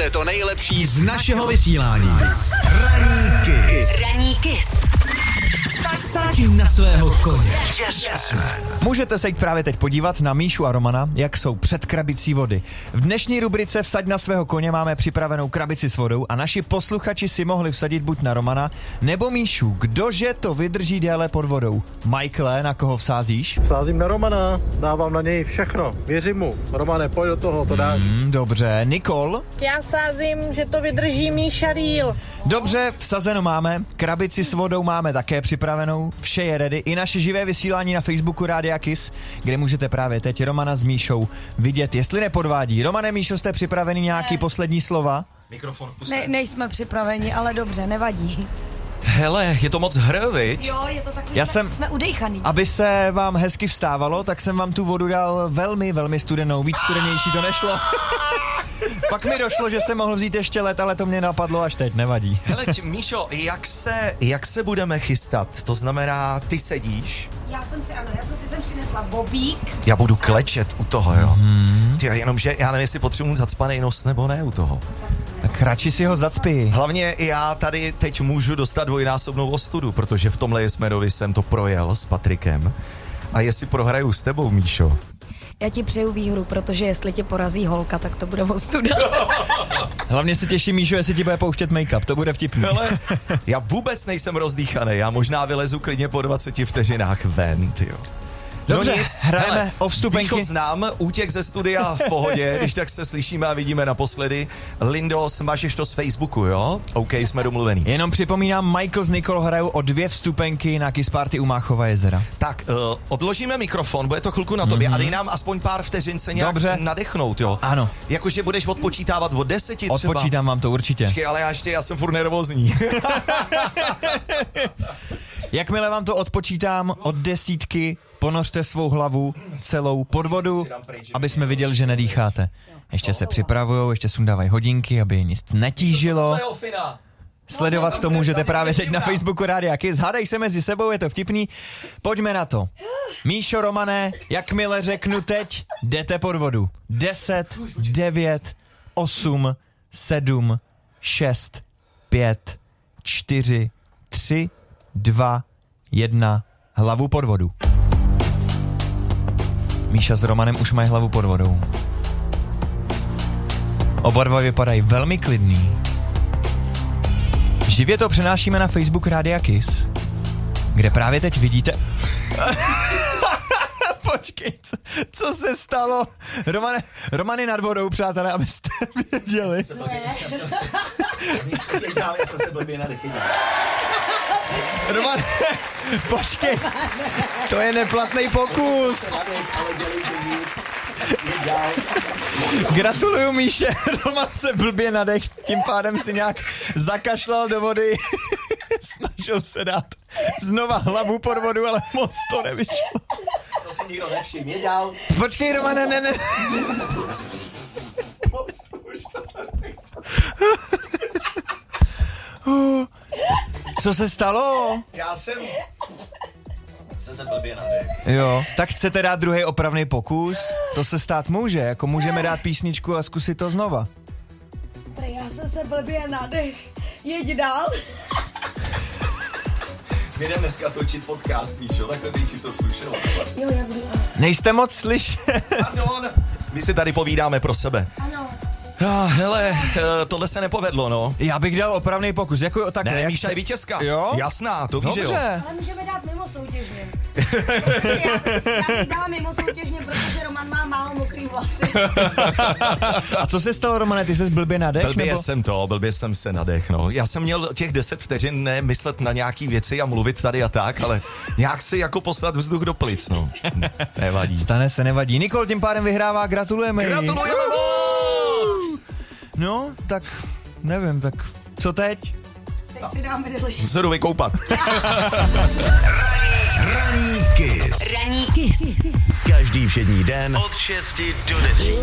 se to nejlepší z našeho vysílání. Ranní Kiss. Vsaď na svého koně. Můžete se jít právě teď podívat na Míšu a Romana, jak jsou před krabicí vody. V dnešní rubrice Vsaď na svého koně máme připravenou krabici s vodou a naši posluchači si mohli vsadit buď na Romana nebo Míšu. Kdože to vydrží déle pod vodou? Michaele, na koho vsázíš? Vsázím na Romana, dávám na něj všechno, věřím mu. Romane, pojď do toho, to dáš. Dobře, Nikol? Já sázím, že to vydrží Míša Rýl. Dobře, vsazeno máme, krabici s vodou máme také připravenou, vše je ready, i naše živé vysílání na Facebooku Rádia Kiss, kde můžete právě teď Romana s Míšou vidět, jestli nepodvádí. Romane, Míšo, jste připraveni nějaký poslední slova? Mikrofon puse. Nejsme připraveni, ale dobře, nevadí. Hele, je to moc viď? Jo, je to takový, jsme udejchaný. Aby se vám hezky vstávalo, tak jsem vám tu vodu dal velmi, velmi studenou, víc studenější to nešlo. Pak mi došlo, že jsem mohl vzít ještě led, ale to mě napadlo až teď, nevadí. Hele, Míšo, jak se budeme chystat? To znamená, ty sedíš? Já jsem si sem přinesla bobík. Já budu klečet u toho, jo. Ty, jenomže já nevím, jestli potřebuji zacpanej nos nebo ne u toho. Tak radši si ho zacpi. Hlavně já tady teď můžu dostat dvojnásobnou ostudu, protože v tomhle Jesmerovi jsem to projel s Patrikem. A jestli prohraju s tebou, Míšo? Já ti přeju výhru, protože jestli tě porazí holka, tak to bude ostuda. Hlavně se těším, Míšo, jestli ti bude pouštět make-up, to bude vtipný. Hele, já vůbec nejsem rozdýchaný, já možná vylezu klidně po 20 vteřinách ven, tyjo. Dobře, no nic, hrajeme hele, o vstupenky. Východ znám, útěk ze studia v pohodě, když tak se slyšíme a vidíme naposledy. Lindo, smažeš to z Facebooku, jo? OK, jsme domluvený. Jenom připomínám, Michael s Nicole hrajou o 2 vstupenky na Kiss Party u Máchova jezera. Tak, odložíme mikrofon, bude to chvilku na tobě a dej nám aspoň pár vteřin se nějak nadechnout, jo? Ano. Jakože budeš odpočítávat od 10 třeba. Odpočítám vám to určitě. Počkej, ale já jsem furt nervózní. Jakmile vám to odpočítám od 10, ponořte svou hlavu celou pod vodu, aby jsme viděli, že nedýcháte. Ještě se připravujou, ještě sundávají hodinky, aby nic netížilo. Sledovat to můžete právě teď na Facebooku Rádia Kiss. Hádej se mezi sebou, je to vtipný. Pojďme na to. Míšo, Romane, jakmile řeknu teď, jdete pod vodu. 10, 9, 8, 7, 6, 5, 4, 3, 2, 1, hlavu pod vodu. Míša s Romanem už mají hlavu pod vodou. Oba dva vypadají velmi klidný. Živě to přenášíme na Facebook Rádia Kiss, kde právě teď vidíte... Počkej, co se stalo? Roman je nad vodou, přátelé, abyste věděli. Já jsem se blbě nadechytil. Roman, počkej, to je neplatný pokus. Gratuluju, Míše, Roman se blbě nadech, tím pádem si nějak zakašlal do vody, snažil se dát znova hlavu pod vodu, ale moc to nevyšlo. To si nikdo nevšiml, dělal. Počkej, Romane, ne. Co se stalo? Já jsem se blbě nadech. Jo, tak chcete dát druhý opravný pokus? To se stát může, jako můžeme dát písničku a zkusit to znova. Já jsem se blbě nadech. Jeď dál. My jdeme dneska točit podcast, Míšo, takhle teď si to slušelo. Jo, já budu. Nejste moc slyšet. Pardon. My si tady povídáme pro sebe. Ano. Hele, tohle se nepovedlo, no. Já bych dal opravný pokus, jako takhle. Ne, jak Míša je vítězka. Jo? Jasná, to víš, že jo. Dobře. Ale můžeme dát mimo soutěžně. Já bych dala mimo soutěžně, protože Roman má málo mokrý vlasy. A co se stalo, Romane, ty ses blbě nadech? Blbě jsem se nadech, no. Já jsem měl těch 10 vteřin nemyslet na nějaký věci a mluvit tady a tak, ale nějak si jako poslat vzduch do plic, no. Nevadí. Stane se, nevadí. Nikol tím pádem vyhrává, gratulujeme jí. Gratulujeme moc! No, tak nevím, tak co teď? Teď si dáme deli. Se jdu vykoupat. Ranní Kiss. Každý všední den od 6 do 10.